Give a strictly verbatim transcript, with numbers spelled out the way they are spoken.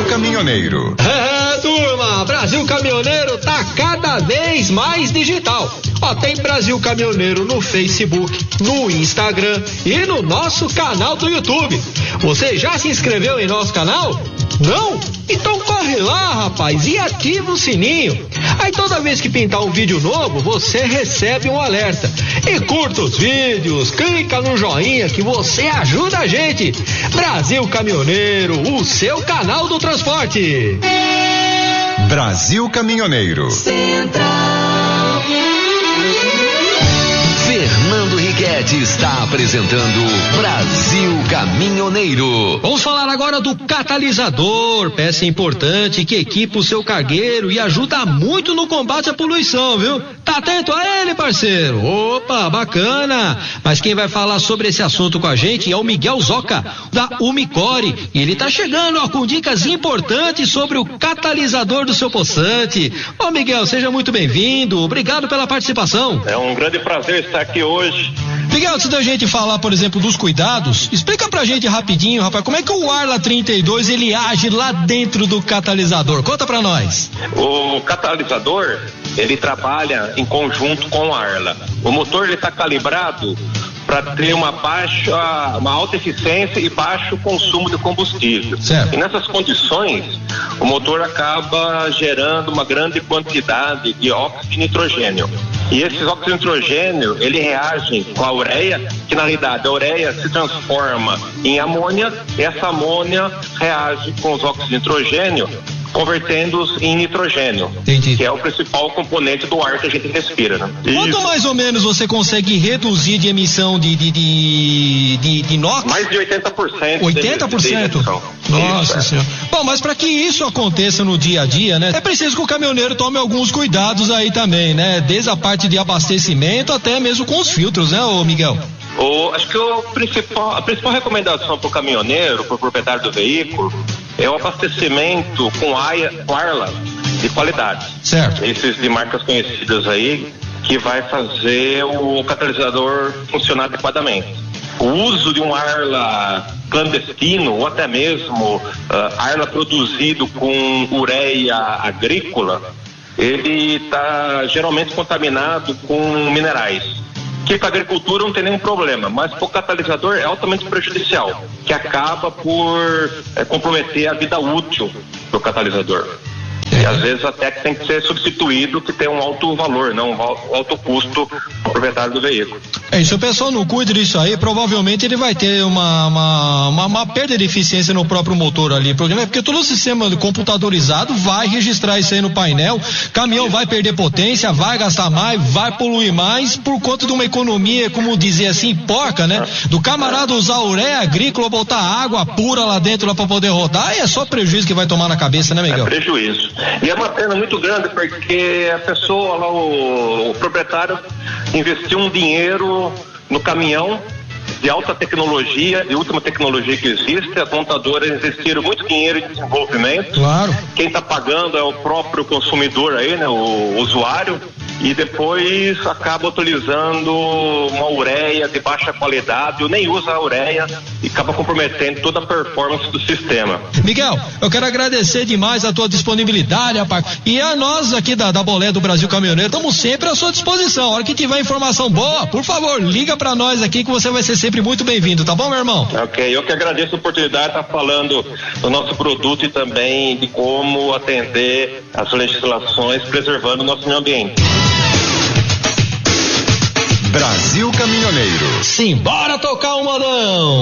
Caminhoneiro. É, turma, Brasil Caminhoneiro tá cada vez mais digital. Ó, tem Brasil Caminhoneiro no Facebook, no Instagram e no nosso canal do YouTube. Você já se inscreveu em nosso canal? Não? Então corre lá, rapaz, e ativa o sininho. Aí toda vez que pintar um vídeo novo, você recebe um alerta. E curta os vídeos, clica no joinha que você ajuda a gente. Brasil Caminhoneiro, o seu canal do transporte. Brasil Caminhoneiro. Central. Fernando Riquetti está apresentando Brasil Caminhoneiro. Vamos falar agora do catalisador, peça importante que equipa o seu cargueiro e ajuda muito no combate à poluição, viu? Tá atento a ele, parceiro? Opa, bacana! Mas quem vai falar sobre esse assunto com a gente é o Miguel Zoca, da Umicore. E ele tá chegando, ó, com dicas importantes sobre o catalisador do seu poçante. Ô Miguel, seja muito bem-vindo. Obrigado pela participação. É um grande prazer estar aqui hoje. Miguel, antes da gente falar, por exemplo, dos cuidados, explica pra gente rapidinho, rapaz, como é que o Arla trinta e dois ele age lá dentro do catalisador? Conta pra nós. O catalisador, ele trabalha em conjunto com o Arla. O motor, ele está calibrado para ter uma baixa, uma alta eficiência e baixo consumo de combustível. Certo. E nessas condições, o motor acaba gerando uma grande quantidade de óxido de nitrogênio. E esses óxidos de nitrogênio, ele reagem com a ureia, que na realidade a ureia se transforma em amônia, e essa amônia reage com os óxidos de nitrogênio, convertendo-os em nitrogênio. Entendi. Que é o principal componente do ar que a gente respira, né? Quanto Isso. mais ou menos você consegue reduzir de emissão de, de, de, de, de inox? Mais de oitenta por cento. oitenta por cento? De, de Nossa isso, é. Senhora. Bom, mas para que isso aconteça no dia a dia, né? É preciso que o caminhoneiro tome alguns cuidados aí também, né? Desde a parte de abastecimento até mesmo com os filtros, né, ô Miguel? O, acho que o principal, a principal recomendação para o caminhoneiro, para o proprietário do veículo, é o abastecimento com Arla de qualidade. Certo. Esses de marcas conhecidas aí, que vai fazer o catalisador funcionar adequadamente. O uso de um Arla clandestino ou até mesmo uh, Arla produzido com ureia agrícola, ele está geralmente contaminado com minerais. Que para a agricultura não tem nenhum problema, mas para o catalisador é altamente prejudicial, que acaba por é, comprometer a vida útil do catalisador. E às vezes até que tem que ser substituído, que tem um alto valor, não um alto custo para o proprietário do veículo. É, e se o pessoal não cuida disso aí, provavelmente ele vai ter uma, uma, uma, uma perda de eficiência no próprio motor ali, porque todo o sistema computadorizado vai registrar isso aí no painel, caminhão vai perder potência, vai gastar mais, vai poluir mais, por conta de uma economia, como dizer assim, porca, né? Do camarada usar ureia agrícola, botar água pura lá dentro lá para poder rodar, e é só prejuízo que vai tomar na cabeça, né, Miguel? É prejuízo. E é uma pena muito grande porque a pessoa lá, o, o proprietário investiu um dinheiro no caminhão de alta tecnologia, de última tecnologia que existe. As montadoras investiram muito dinheiro em desenvolvimento. Claro. Quem está pagando é o próprio consumidor aí, né, o usuário. E depois acaba utilizando uma ureia de baixa qualidade, ou nem usa a ureia e acaba comprometendo toda a performance do sistema. Miguel, eu quero agradecer demais a tua disponibilidade, rapaz. E a nós aqui da, da Bolé do Brasil Caminhoneiro estamos sempre à sua disposição. A hora que tiver informação boa, por favor, liga pra nós aqui que você vai ser sempre muito bem-vindo, tá bom, meu irmão? Ok, eu que agradeço a oportunidade de estar falando do nosso produto e também de como atender as legislações preservando o nosso meio ambiente. Brasil Caminhoneiro. Simbora tocar um modão!